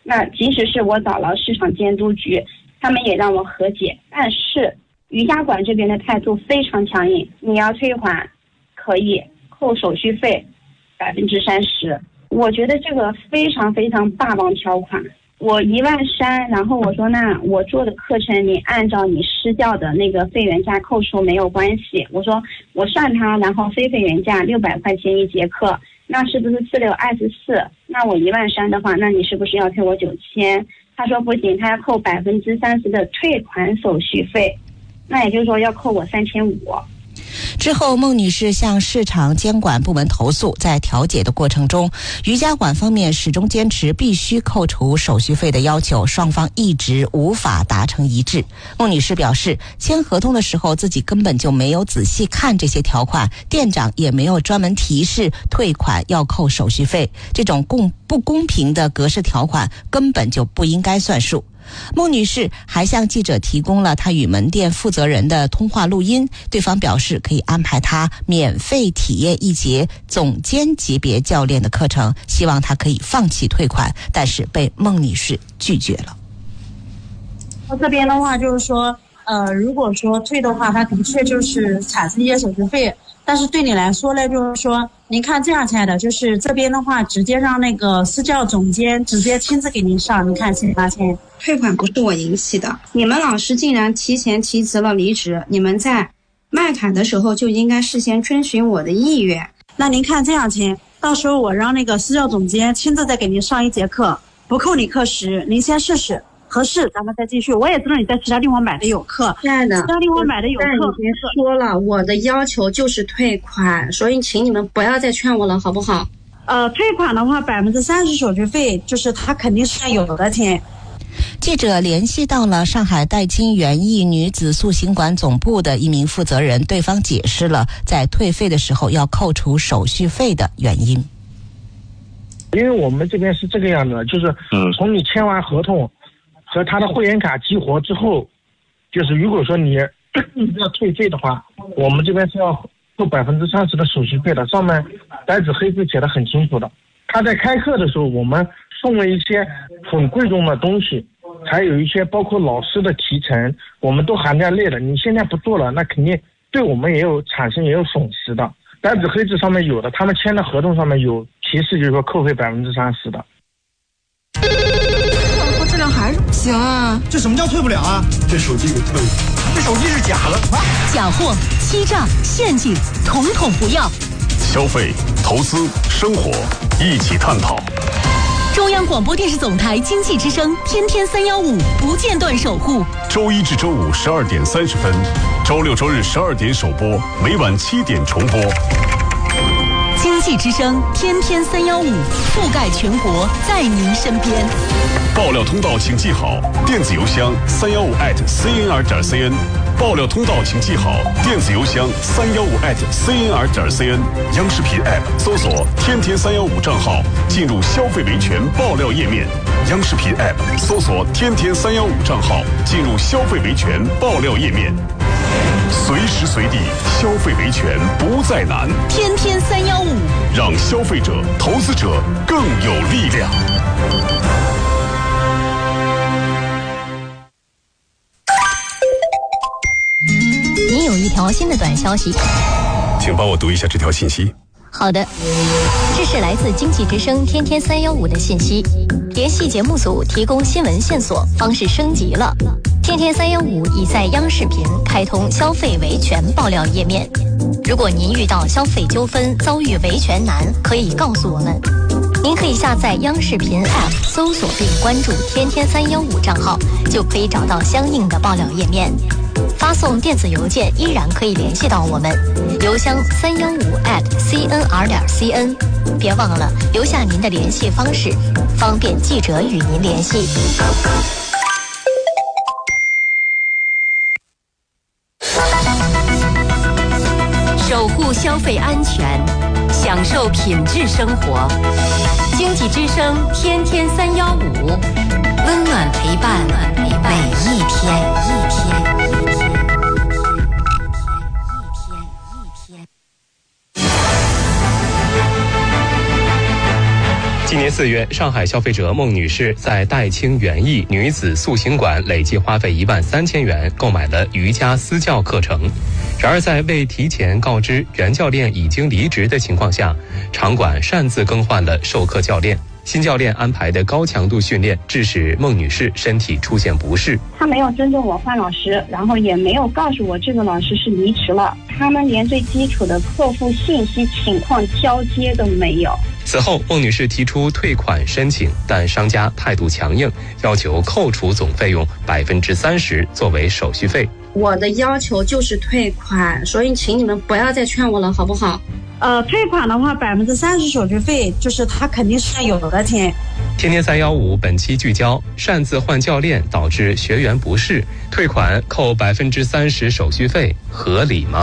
那即使是我找了市场监督局，他们也让我和解，但是瑜伽馆这边的态度非常强硬，你要退款可以扣手续费30%，我觉得这个非常非常霸王条款。我13000，然后我说那我做的课程你按照你施教的那个非原价扣除没有关系，我说我算它，然后非原价600块钱一节课，那是不是4×6=24？那我13000的话，那你是不是要退我9000？他说不行，他要扣30%的退款手续费，那也就是说要扣我3500。 之后，孟女士向市场监管部门投诉，在调解的过程中，瑜伽馆方面始终坚持必须扣除手续费的要求，双方一直无法达成一致。孟女士表示，签合同的时候自己根本就没有仔细看这些条款，店长也没有专门提示退款要扣手续费，这种不公平的格式条款根本就不应该算数。孟女士还向记者提供了她与门店负责人的通话录音，对方表示可以安排她免费体验一节总监级别教练的课程，希望她可以放弃退款，但是被孟女士拒绝了。 我这边的话就是说，如果说退的话，它的确就是产生一些手续费，但是对你来说呢，就是说，您看这样起来的，就是这边的话，直接让那个私教总监直接亲自给您上，您看行吗？亲？ 退款不是我引起的，你们老师竟然提前提辞了离职，你们在卖卡的时候就应该事先遵循我的意愿。 那您看这样亲，到时候我让那个私教总监亲自再给您上一节课，不扣你课时，您先试试。合适咱们再继续，我也知道你在其他地方买的有课， 亲爱的， 其他地方买的有课。 已经说了，我的要求就是退款，所以请你们不要再劝我了，好不好？ 退款的话30%手续费，就是它肯定是有的，亲。 记者联系到了上海戴金园艺女子塑形馆总部的一名负责人，对方解释了在退费的时候要扣除手续费的原因。 因为我们这边是这个样子的，就是从你签完合同和他的会员卡激活之后，就是如果说你要退费的话，我们这边是要扣30%的手续费的，上面白纸黑字写的很清楚的。他在开课的时候，我们送了一些很贵重的东西，还有一些包括老师的提成，我们都含在内的。你现在不做了，那肯定对我们也有产生也有损失的。白纸黑字上面有的，他们签的合同上面有提示，就是说扣费30%的。 质量还是不行啊！ 这什么叫退不了啊？这手机给退了，这手机是假的啊！ 假货、欺诈、陷阱，统统不要。 消费、投资、生活，一起探讨。 中央广播电视总台经济之声，天天315，不间断守护。 周一至周五12点30分，周六周日12点首播，每晚7点重播。 经济之声，天天315，覆盖全国，在您身边。 爆料通道请记好，电子邮箱315@cnr.cn。爆料通道请记好，电子邮箱315@cnr.cn。央视频 App 搜索“天天315”账号，进入消费维权爆料页面。央视频 App 搜索“天天315”账号，进入消费维权爆料页面。随时随地消费维权不再难， 天天315， 让消费者、投资者更有力量。 您有一条新的短消息， 请帮我读一下这条信息。 好的，这是来自经济之声天天315的信息。联系节目组提供新闻线索方式升级了。天天315已在央视频开通消费维权爆料页面。如果您遇到消费纠纷遭遇维权难，可以告诉我们。您可以下载央视频 App 搜索并关注天天315账号，就可以找到相应的爆料页面。发送电子邮件依然可以联系到我们，邮箱315@cnr.cn。别忘了留下您的联系方式，方便记者与您联系。 守护消费安全，享受品质生活。经济之声天天315，温暖陪伴每一天。 今年年4月，上海消费者孟女士在戴青园艺女子塑形馆累计花费13000元购买了瑜伽私教课程。然而，在未提前告知原教练已经离职的情况下，场馆擅自更换了授课教练。新教练安排的高强度训练，致使孟女士身体出现不适。 他没有尊重我换老师，然后也没有告诉我这个老师是离职了。他们连最基础的客户信息情况交接都没有。 此后，孟女士提出退款申请，但商家态度强硬，要求扣除总费用30%作为手续费。 我的要求就是退款，所以请你们不要再劝我了，好不好？ 退款的话，30%手续费，就是他肯定是有的钱。 天天315本期聚焦：擅自换教练导致学员不适，退款扣30%手续费，合理吗？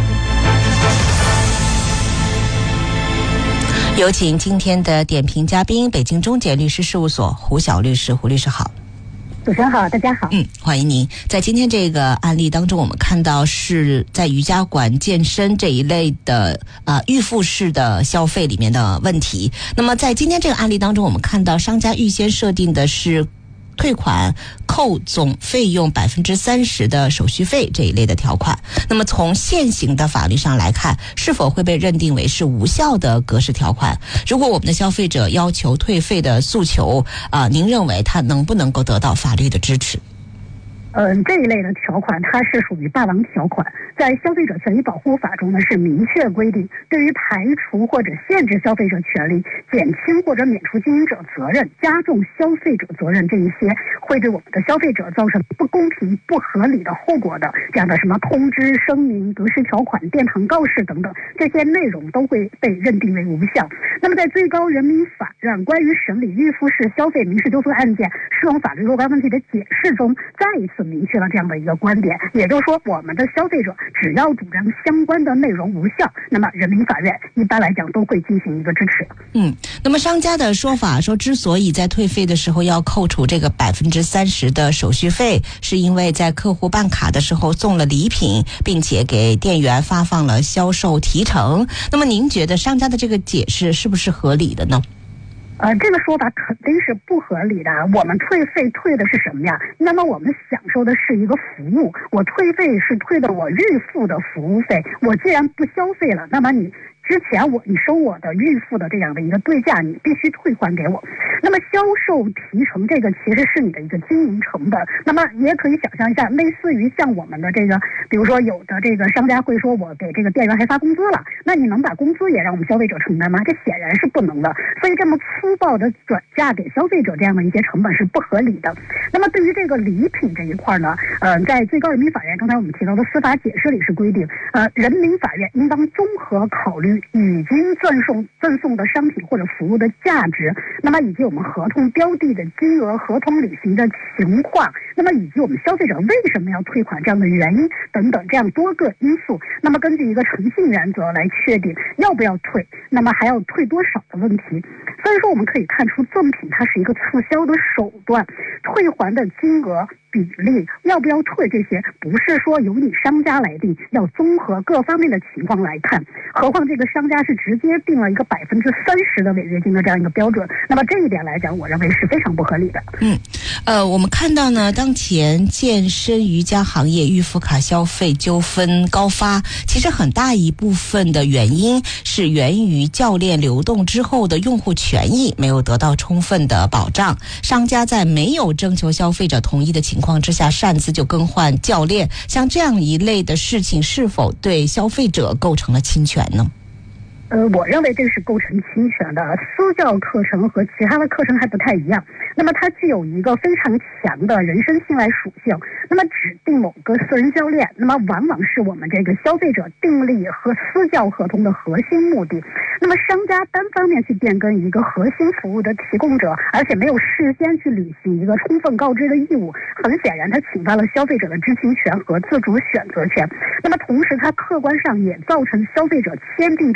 有请今天的点评嘉宾，北京中简律师事务所胡晓律师。胡律师好。 主持人好，大家好。 欢迎您。在今天这个案例当中，我们看到是在瑜伽馆、健身这一类的预付式的消费里面的问题。那么在今天这个案例当中，我们看到商家预先设定的是退款扣总费用30%的手续费这一类的条款。那么从现行的法律上来看，是否会被认定为是无效的格式条款？如果我们的消费者要求退费的诉求您认为他能不能够得到法律的支持？ 这一类的条款它是属于霸王条款，在消费者权益保护法中呢是明确规定，对于排除或者限制消费者权利、减轻或者免除经营者责任、加重消费者责任这一些会对我们的消费者造成不公平、不合理的后果的这样的什么通知、声明、格式条款、殿堂告示等等，这些内容都会被认定为无效。那么在最高人民法院关于审理预付式消费民事纠纷案件适用法律若干问题的解释中，再一次明确了这样的一个观点，也就是说，我们的消费者只要主张相关的内容无效，那么人民法院一般来讲都会进行一个支持。 那么商家的说法说，之所以在退费的时候要扣除这个30%的手续费，是因为在客户办卡的时候送了礼品，并且给店员发放了销售提成。那么您觉得商家的这个解释是不是合理的呢？ 这个说法肯定是不合理的。我们退费退的是什么呀？那么我们享受的是一个服务，我退费是退的我预付的服务费。我既然不消费了，那么你之前你收我的预付的这样的一个对价，你必须退还给我。那么销售提成这个其实是你的一个经营成本。那么你也可以想象一下，类似于像我们的这个，比如说有的这个商家会说，我给这个店员还发工资了，那你能把工资也让我们消费者承担吗？这显然是不能的。所以这么粗暴的转嫁给消费者这样的一些成本是不合理的。那么对于这个礼品这一块呢，在最高人民法院刚才我们提到的司法解释里是规定，人民法院应当综合考虑已经赠送的商品或者服务的价值，那么以及我们合同标的的金额、合同履行的情况，那么以及我们消费者为什么要退款这样的原因等等这样多个因素，那么根据一个诚信原则来确定要不要退，那么还要退多少的问题。所以说我们可以看出，赠品它是一个促销的手段，退还的金额、比例要不要退，这些不是说由你商家来定，要综合各方面的情况来看。何况这个商家是直接定了一个30%的违约金的这样一个标准，那么这一点来讲，我认为是非常不合理的。 我们看到呢，当前健身瑜伽行业预付卡消费纠纷高发，其实很大一部分的原因是源于教练流动之后的用户权益没有得到充分的保障，商家在没有征求消费者同意的情况之下擅自就更换教练，像这样一类的事情是否对消费者构成了侵权呢？ 我认为这是构成侵权的。私教课程和其他的课程还不太一样，那么它具有一个非常强的人身信赖属性。那么指定某个私人教练，那么往往是我们这个消费者订立和私教合同的核心目的。那么商家单方面去变更一个核心服务的提供者，而且没有事先去履行一个充分告知的义务，很显然它侵犯了消费者的知情权和自主选择权。那么同时它客观上也造成消费者签订这个合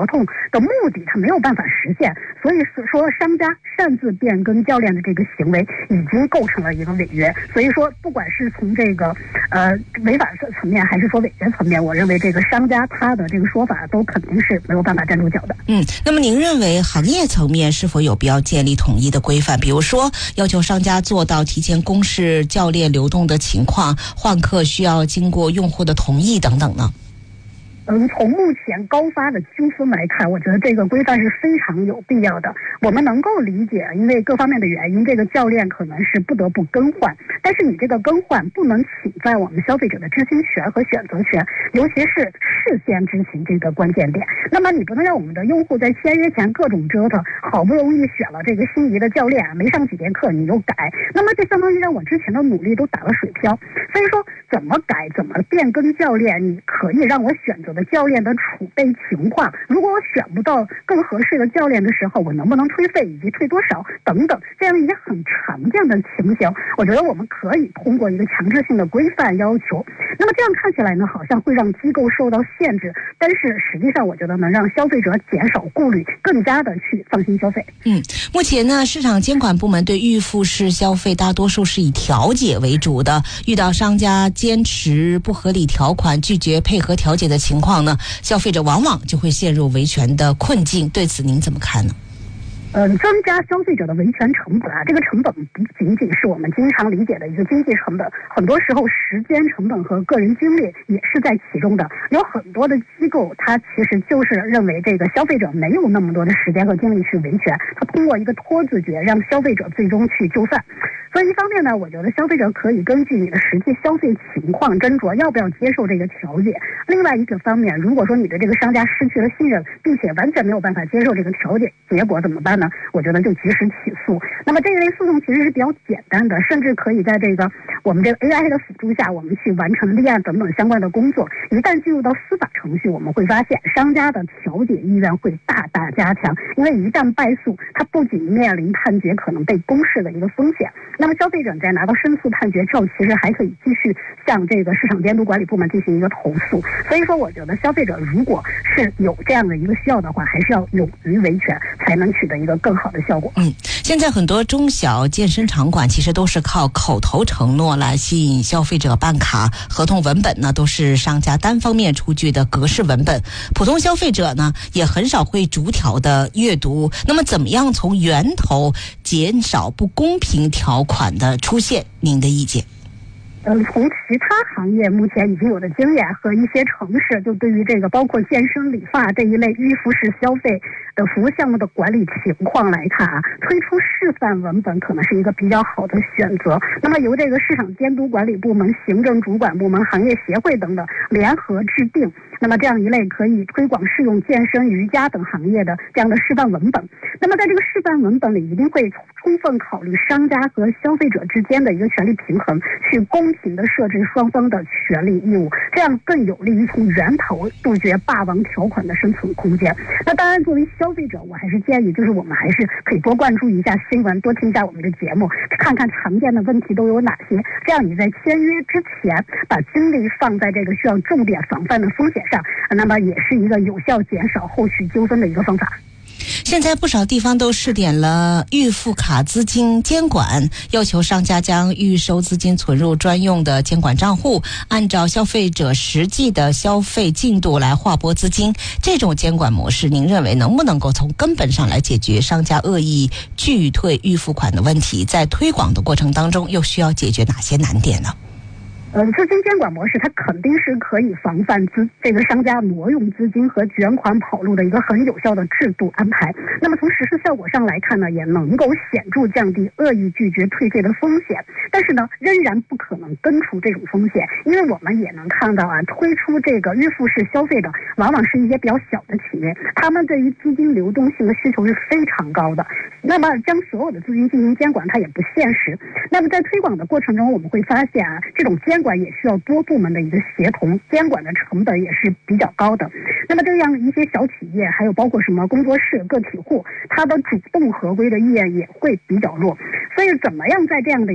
同的目的它没有办法实现，所以说商家擅自变更教练的这个行为已经构成了一个违约。所以说不管是从这个违法层面还是说违约层面，我认为这个商家他的这个说法都肯定是没有办法站住脚的。 那么您认为行业层面是否有必要建立统一的规范，比如说要求商家做到提前公示教练流动的情况，换课需要经过用户的同意等等呢？ 从目前高发的纠纷来看，我觉得这个规范是非常有必要的。我们能够理解，因为各方面的原因，这个教练可能是不得不更换，但是你这个更换不能侵犯我们消费者的知情权和选择权，尤其是事先知情这个关键点。那么你不能让我们的用户在签约前各种折腾，好不容易选了这个心仪的教练，没上几节课你又改，那么这相当于让我之前的努力都打了水漂。所以说怎么改怎么变更教练，你可以让我选择的教练的储备情况，如果我选不到更合适的教练的时候，我能不能退费以及退多少等等，这样一些很常见的情形，我觉得我们可以通过一个强制性的规范要求。那么这样看起来呢，好像会让机构受到限制，但是实际上我觉得能让消费者减少顾虑，更加的去放心消费。 目前呢，市场监管部门对预付式消费大多数是以调解为主的，遇到商家坚持不合理条款，拒绝配合调解的情况呢，消费者往往就会陷入维权的困境。对此您怎么看呢？ 增加消费者的维权成本这个成本不仅仅是我们经常理解的一个经济成本，很多时候时间成本和个人精力也是在其中的。有很多的机构，它其实就是认为这个消费者没有那么多的时间和精力去维权，它通过一个拖字诀让消费者最终去就范。所以一方面呢，我觉得消费者可以根据你的实际消费情况斟酌要不要接受这个调解。另外一个方面，如果说你对这个商家失去了信任，并且完全没有办法接受这个调解结果怎么办呢？我觉得就及时起诉。那么这一类诉讼其实是比较简单的，甚至可以在这个我们这个 AI 的辅助下，我们去完成立案等等相关的工作。一旦进入到司法程序，我们会发现商家的调解意愿会大大加强，因为一旦败诉，它不仅面临判决可能被公示的一个风险，那么消费者在拿到申诉判决之后，其实还可以继续向这个市场监督管理部门进行一个投诉。所以说我觉得消费者如果是有这样的一个需要的话，还是要勇于维权，才能取得一个更好的效果。 现在很多中小健身场馆其实都是靠口头承诺来吸引消费者办卡，合同文本呢都是商家单方面出具的格式文本，普通消费者呢也很少会逐条的阅读。那么怎么样从源头减少不公平条款的出现？您的意见？ 从其他行业目前已经有的经验和一些城市，就对于这个包括健身理发这一类预付式消费的服务项目的管理情况来看推出示范文本可能是一个比较好的选择。那么由这个市场监督管理部门、行政主管部门、行业协会等等联合制定，那么这样一类可以推广适用健身、瑜伽等行业的这样的示范文本。那么在这个示范文本里，一定会充分考虑商家和消费者之间的一个权利平衡，去公平的设置双方的权利义务，这样更有利于从源头杜绝霸王条款的生存空间。那当然作为消费者，我还是建议就是我们还是可以多关注一下新闻，多听一下我们的节目，看看常见的问题都有哪些，这样你在签约之前把精力放在这个需要重点防范的风险上，那么也是一个有效减少后续纠纷的一个方法。 现在不少地方都试点了预付卡资金监管，要求商家将预收资金存入专用的监管账户，按照消费者实际的消费进度来划拨资金。这种监管模式，您认为能不能够从根本上来解决商家恶意拒退预付款的问题？在推广的过程当中，又需要解决哪些难点呢？ 资金监管模式它肯定是可以防范这个商家挪用资金和卷款跑路的一个很有效的制度安排。那么从实施效果上来看呢，也能够显著降低恶意拒绝退费的风险。但是呢，仍然不可能根除这种风险，因为我们也能看到推出这个预付式消费的，往往是一些比较小的企业，他们对于资金流动性的需求是非常高的。那么将所有的资金进行监管，它也不现实。那么在推广的过程中，我们会发现这种监管也需要多部门的一个协同，监管的成本也是比较高的。那么这样一些小企业，还有包括什么工作室、个体户，它的主动合规的意愿也会比较弱。所以怎么样在这样的一个过程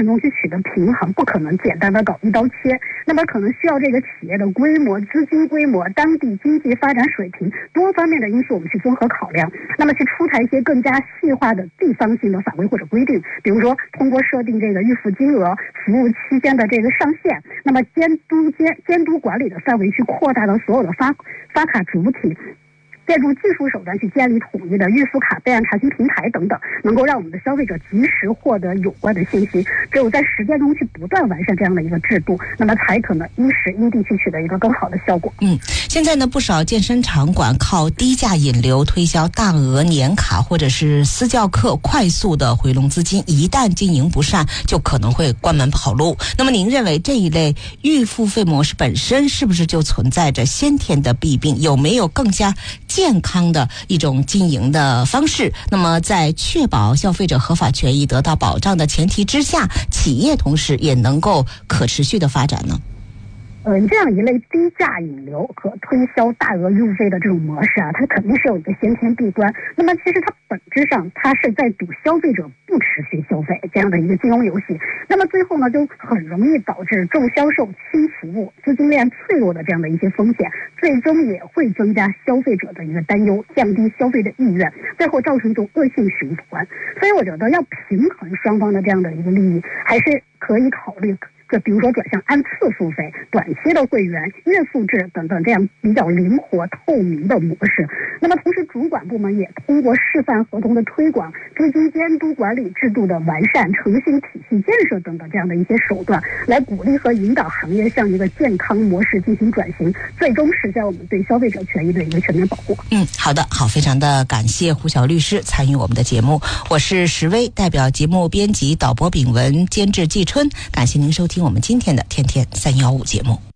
程中去取得平衡，不可能简单的搞一刀切，那么可能需要这个企业的规模、资金规模、当地经济发展水平多方面的因素我们去综合考量，那么去出台一些更加细化的地方性的法规或者规定，比如说通过设定这个预付金额、服务期间的这个上限，那么监督管理的范围去扩大到所有的发卡主体，借助技术手段去建立统一的预付卡备案查询平台等等，能够让我们的消费者及时获得有关的信息。只有在实践中去不断完善这样的一个制度，那么才可能因时因地去取得一个更好的效果。 现在呢，不少健身场馆靠低价引流推销大额年卡或者是私教课，快速的回笼资金，一旦经营不善，就可能会关门跑路。那么您认为这一类预付费模式本身是不是就存在着先天的弊病？有没有更加健康的一种经营的方式？那么在确保消费者合法权益得到保障的前提之下，企业同时也能够可持续的发展呢？ 这样一类低价引流和推销大额预付费的这种模式啊，它肯定是有一个先天弊端。那么其实它本质上它是在赌消费者不持续消费这样的一个金融游戏。那么最后呢，就很容易导致重销售、轻服务、资金链脆弱的这样的一些风险，最终也会增加消费者的一个担忧，降低消费的意愿，最后造成一种恶性循环。所以我觉得要平衡双方的这样的一个利益，还是可以考虑比如说转向按次付费、短期的会员、月付制等等这样比较灵活透明的模式。那么同时主管部门也通过示范合同的推广、资金监督管理制度的完善、诚信体系建设等等这样的一些手段，来鼓励和引导行业向一个健康模式进行转型，最终实现我们对消费者权益的一个全面保护。 好的，好，非常的感谢胡晓律师参与我们的节目。我是石薇，代表节目编辑、导播秉文、监制季春，感谢您收听我们今天的天天315节目。